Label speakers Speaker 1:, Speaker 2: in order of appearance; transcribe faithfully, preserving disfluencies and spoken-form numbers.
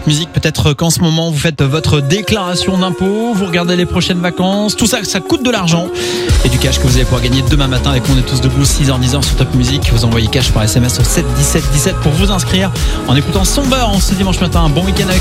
Speaker 1: Music. Peut-être qu'en ce moment, vous faites votre déclaration d'impôt, vous regardez les prochaines vacances. Tout ça, ça coûte de l'argent. Et du cash que vous allez pouvoir gagner demain matin avec On est tous debout, six heures dix heures sur Top Music. Vous envoyez cash par S M S au sept dix-sept dix-sept pour vous inscrire en écoutant Somber en ce dimanche matin. Bon week-end avec